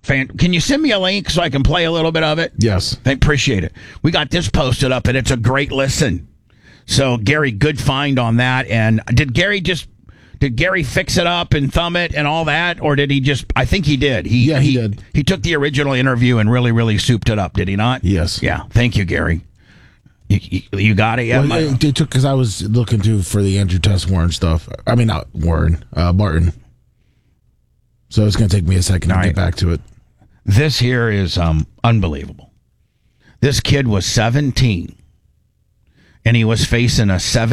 Can you send me a link so I can play a little bit of it? Yes. I appreciate it. We got this posted up, and it's a great listen. So, Gary, good find on that. And did Gary fix it up and thumb it and all that, or did he just? I think he did. He did. He took the original interview and really, really souped it up. Did he not? Yes. Yeah. Thank you, Gary. You got it. Yeah. Well, they took because I was looking for the Andrew Tess Warren stuff. I mean, not Warren, Martin. So it's going to take me a second to get back to it. This here is unbelievable. This kid was 17, and he was facing a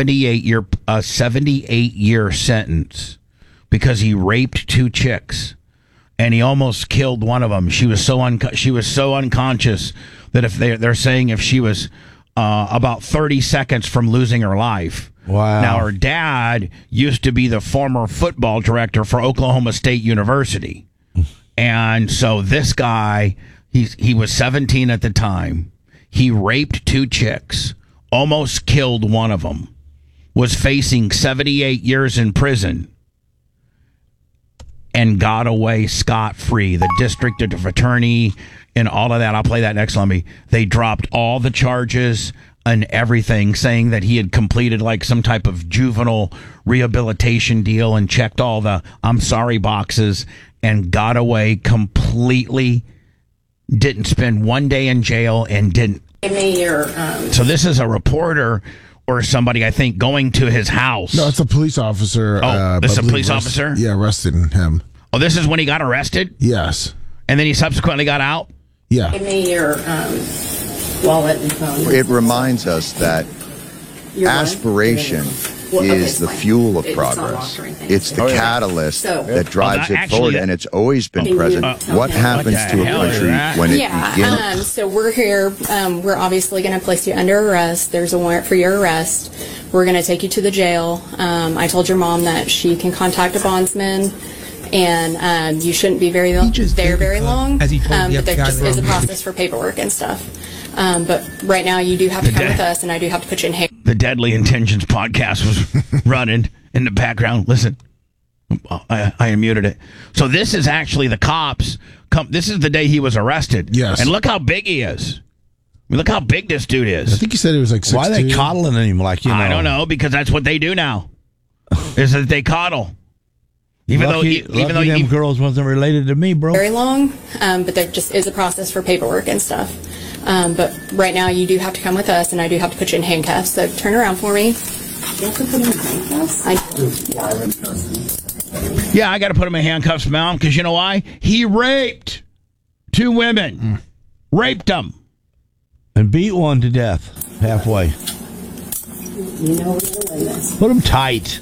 78-year sentence because he raped 2 chicks, and he almost killed one of them. She was so unconscious that if they're saying if she was about 30 seconds from losing her life. Wow. Now, her dad used to be the former football director for Oklahoma State University. And so this guy, he was 17 at the time. He raped 2 chicks, almost killed one of them, was facing 78 years in prison, and got away scot-free. The district attorney and all of that, I'll play that next. They dropped all the charges and everything, saying that he had completed like some type of juvenile rehabilitation deal and checked all the I'm sorry boxes and got away completely, didn't spend 1 day in jail and didn't. Give me your, So this is a reporter or somebody, I think, going to his house. No, it's a police officer. Oh, this is a police officer? Yeah, arrested him. Oh, this is when he got arrested? Yes. And then he subsequently got out? Yeah. give me your wallet and phone. It reminds us that Your what? aspiration Well, okay, is the fine. fuel of It's not progress. locked or anything. It's the catalyst So- that drives Well, it actually, forward, that- and it's always been Can you- present. What okay. happens What the to a hell is country that? when it Yeah, begins? so we're here. We're obviously going to place you under arrest. There's a warrant for your arrest. We're going to take you to the jail. I told your mom that she can contact a bondsman, and you shouldn't be very long. As he told the but there FBI just is a wrong. process for paperwork and stuff. But right now, you do have to come with us, and I do have to put you in handcuffs. The Deadly Intentions podcast was running in the background. Listen, I unmuted it. So this is actually the cops. This is the day he was arrested. Yes. And look how big he is. I mean, look how big this dude I is. think he said it was like 6'2". Why are they coddling him like, I don't know, because that's what they do now. Is that they coddle. Even though them girls wasn't related to me, bro. Very long, but there just is a process for paperwork and stuff. But right now, you do have to come with us, and I do have to put you in handcuffs. So turn around for me. You have to put him in handcuffs? Yeah, I got to put him in handcuffs, Mom, because you know why? He raped 2 women. Raped them. And beat one to death halfway. You know we're doing this. Put him tight.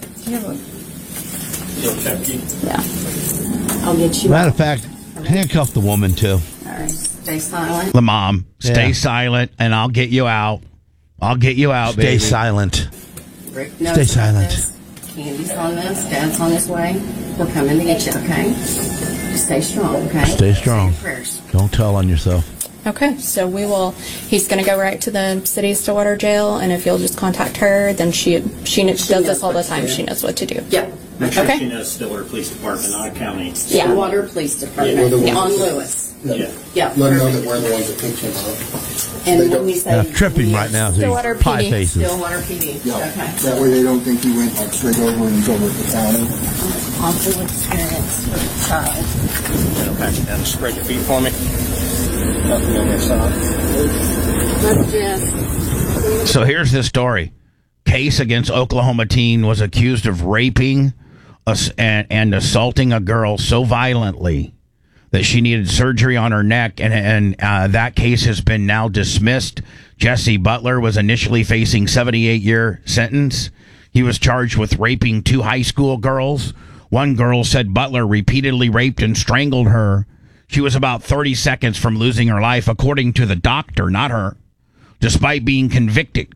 Yeah. I'll get you Matter out. of fact, handcuff the woman too. All right. Stay silent. The mom, stay Yeah. silent, and I'll get you out. I'll get you out, Stay baby. silent. Rick Stay knows silent. this. Candy's on this. Dad's on his way. We're coming to get you, okay? Just stay strong, okay? Stay strong. Say your prayers. Don't tell on yourself. Okay, so he's going to go right to the city of Stillwater jail, and if you'll just contact her, then she does this all the time. She knows what to do. Yep. Make sure Okay. she knows Stillwater Police Department, not county. Yeah. Stillwater Police Department. Yeah, on Lewis. Yeah. Yeah. Let them know that we're the ones that picked him up. And when we say Now, tripping right now, so Stillwater you pie PD. faces. Stillwater PD. Yeah. Okay. That way they don't think he went like straight over and he's over at the county. Awful experience for the child. Okay. Now spread your feet for me. Nothing on your side. Let's just. So here's the story. Case against Oklahoma teen was accused of raping and assaulting a girl so violently that she needed surgery on her neck, and that case has been now dismissed. Jesse Butler was initially facing 78-year sentence. He was charged with raping 2 high school girls. One girl said Butler repeatedly raped and strangled her. She was about 30 seconds from losing her life, according to the doctor, not her. Despite being convicted,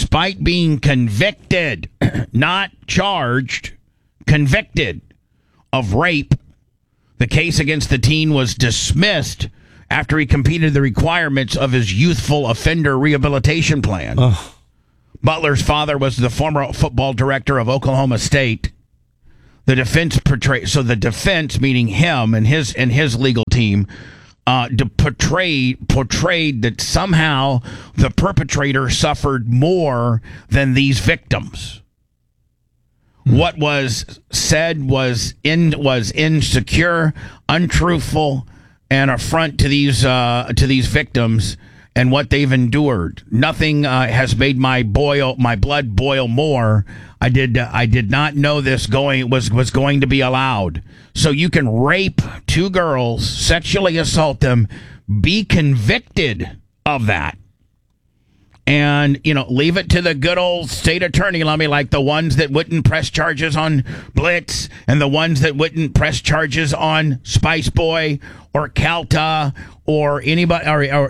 not charged, convicted of rape, the case against the teen was dismissed after he completed the requirements of his youthful offender rehabilitation plan. Butler's father was the former football director of Oklahoma State. the defense portrayed. So the defense, meaning him and his legal team, portrayed that somehow the perpetrator suffered more than these victims. What was said was insecure, untruthful, and affront to these victims and what they've endured. Nothing has made my blood boil more. I did not know this was going to be allowed. So you can rape two girls, sexually assault them, be convicted of that. And, leave it to the good old state attorney, like the ones that wouldn't press charges on Blitz and the ones that wouldn't press charges on Spice Boy or Calta or anybody,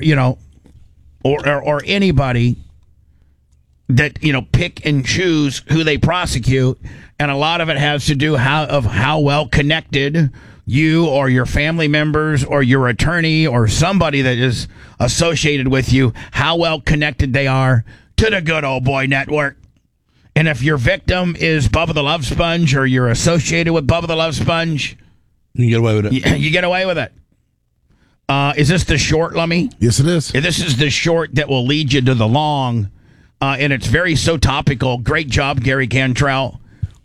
or anybody that, pick and choose who they prosecute. And a lot of it has to do how well connected you or your family members or your attorney or somebody that is associated with you, how well connected they are to the good old boy network. And if your victim is Bubba the Love Sponge or you're associated with Bubba the Love Sponge, you get away with it. You get away with it. Is this the short, Lummy? Yes, it is. This is the short that will lead you to the long, and it's very so topical. Great job, Gary Cantrell.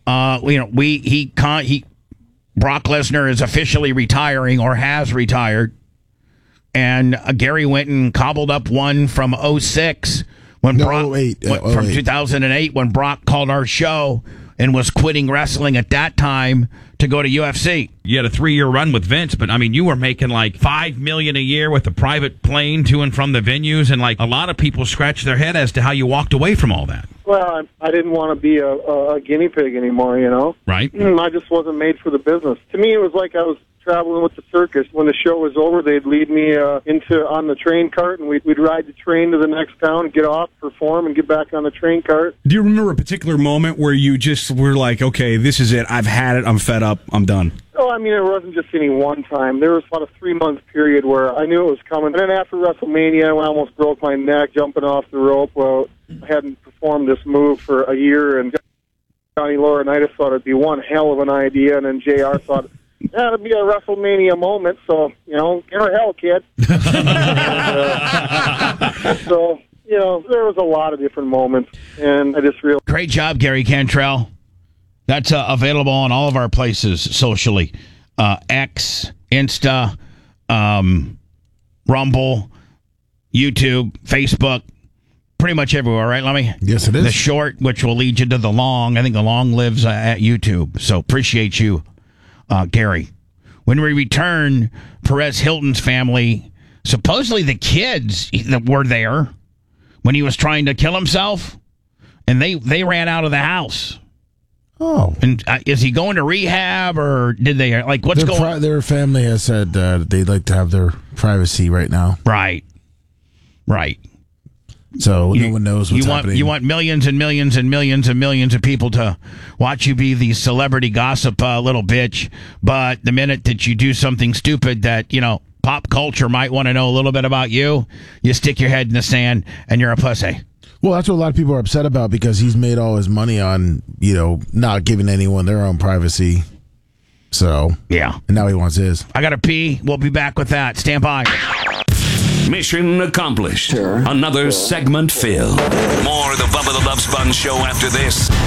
Brock Lesnar is officially retiring or has retired, and Gary went and cobbled up one from 06 from 2008 when Brock called our show and was quitting wrestling at that time to go to UFC. You had a 3-year run with Vince, but you were making like $5 million a year with a private plane to and from the venues, and a lot of people scratch their head as to how you walked away from all that. Well, I didn't want to be a guinea pig anymore, Right. I just wasn't made for the business. To me, it was like I was traveling with the circus. When the show was over, they'd lead me on the train cart, and we'd ride the train to the next town, get off, perform, and get back on the train cart. Do you remember a particular moment where you just were like, okay, this is it, I've had it, I'm fed up, I'm done? Oh, it wasn't just any one time. There was about a 3-month period where I knew it was coming. And then after WrestleMania, I almost broke my neck jumping off the rope. Well, I hadn't performed this move for a year, and Johnny Laurinaitis thought it'd be one hell of an idea, and then JR thought, it'd be a WrestleMania moment, so, give her hell, kid. So, there was a lot of different moments, and I just realized. Great job, Gary Cantrell. That's available on all of our places socially. X, Insta, Rumble, YouTube, Facebook, pretty much everywhere, right, Lummy? Yes, it is. The short, which will lead you to the long. I think the long lives at YouTube. So appreciate you, Gary. When we return, Perez Hilton's family, supposedly the kids that were there when he was trying to kill himself, and they ran out of the house. Oh. And is he going to rehab, or did they, what's going on? Their family has said they'd like to have their privacy right now. Right. So no one knows what's happening. You want millions and millions and millions and millions of people to watch you be the celebrity gossip little bitch, but the minute that you do something stupid that, pop culture might want to know a little bit about you, you stick your head in the sand and you're a pussy. Well, that's what a lot of people are upset about, because he's made all his money on, not giving anyone their own privacy. So, yeah. And now he wants his. I got to pee. We'll be back with that. Stand by. Mission accomplished. Another segment filled. More of the Bubba the Love Sponge Show after this.